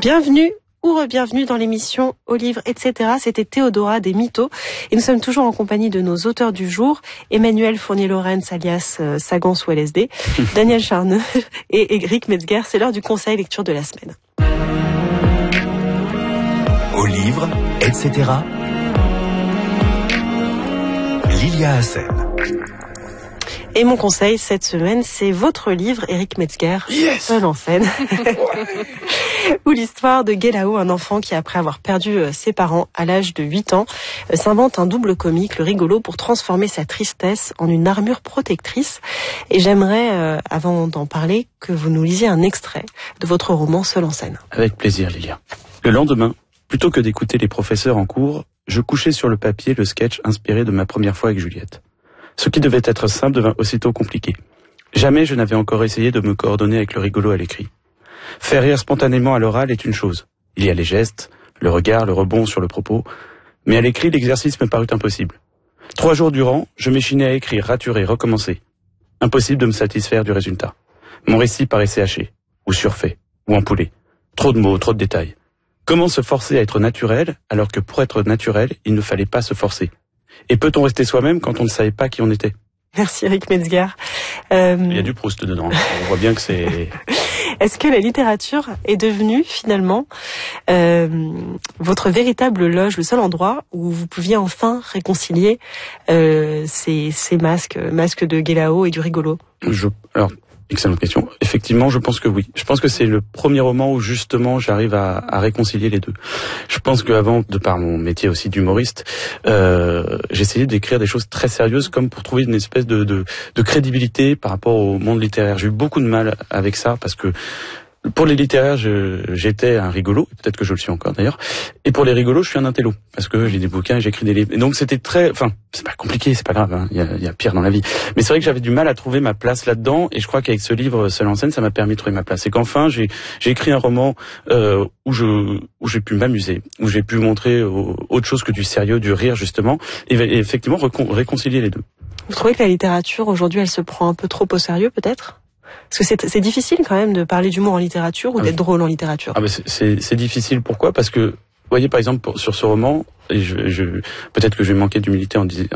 Bienvenue ou re-bienvenue dans l'émission Au livre, etc. C'était Théodora des Mythos. Et nous sommes toujours en compagnie de nos auteurs du jour, Emmanuel Fournier-Laurens, alias Sagan sous LSD, Daniel Charneux et Éric Metzger. C'est l'heure du conseil lecture de la semaine. Au livre, etc. Lilia Hassen. Et mon conseil cette semaine, c'est votre livre, Éric Metzger, Seul en scène, où l'histoire de Guélao, un enfant qui, après avoir perdu ses parents à l'âge de 8 ans, s'invente un double comique, le rigolo, pour transformer sa tristesse en une armure protectrice. Et j'aimerais, avant d'en parler, que vous nous lisiez un extrait de votre roman Seul en scène. Avec plaisir, Lilia. Le lendemain, plutôt que d'écouter les professeurs en cours, je couchais sur le papier le sketch inspiré de ma première fois avec Juliette. Ce qui devait être simple devint aussitôt compliqué. Jamais je n'avais encore essayé de me coordonner avec le rigolo à l'écrit. Faire rire spontanément à l'oral est une chose. Il y a les gestes, le regard, le rebond sur le propos. Mais à l'écrit, l'exercice me parut impossible. 3 jours durant, je m'échinais à écrire, raturer, recommencer. Impossible de me satisfaire du résultat. Mon récit paraissait haché, ou surfait, ou empoulé. Trop de mots, trop de détails. Comment se forcer à être naturel, alors que pour être naturel, il ne fallait pas se forcer? Et peut-on rester soi-même quand on ne savait pas qui on était? Merci Éric Metzger. Il y a du Proust dedans. On voit bien que c'est... Est-ce que la littérature est devenue finalement votre véritable loge, le seul endroit où vous pouviez enfin réconcilier ces masques de Guélao et du rigolo? Alors, excellente question. Effectivement, je pense que oui. Je pense que c'est le premier roman où justement j'arrive à réconcilier les deux. Je pense qu'avant, de par mon métier aussi d'humoriste, j'essayais d'écrire des choses très sérieuses comme pour trouver une espèce de crédibilité par rapport au monde littéraire. J'ai eu beaucoup de mal avec ça parce que pour les littéraires, j'étais un rigolo, peut-être que je le suis encore d'ailleurs, et pour les rigolos, je suis un intello, parce que j'ai des bouquins et j'écris des livres. Et donc c'était c'est pas compliqué, c'est pas grave, hein, il y a pire dans la vie. Mais c'est vrai que j'avais du mal à trouver ma place là-dedans, et je crois qu'avec ce livre Seul en scène, ça m'a permis de trouver ma place. Et qu'enfin, j'ai écrit un roman où j'ai pu m'amuser, où j'ai pu montrer autre chose que du sérieux, du rire justement, et effectivement réconcilier les deux. Vous trouvez que la littérature aujourd'hui, elle se prend un peu trop au sérieux, peut-être ? Parce que c'est difficile quand même de parler d'humour en littérature ou d'être drôle en littérature. C'est difficile. Pourquoi? Parce que, vous voyez, par exemple, sur ce roman, et peut-être que je vais manquer d'humilité en